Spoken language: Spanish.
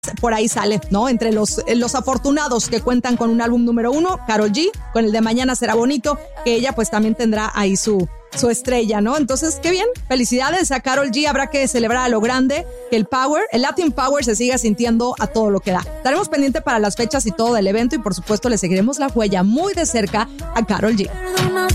por ahí sale, ¿no? Entre los afortunados que cuentan con un álbum número 1, Karol G, con el de Mañana Será Bonito, que ella pues también tendrá ahí su estrella, ¿no? Entonces, qué bien, felicidades a Karol G, habrá que celebrar a lo grande, que el Latin Power se siga sintiendo a todo lo que da. Estaremos pendientes para las fechas y todo del evento y por supuesto le seguiremos la huella muy de cerca a Karol G.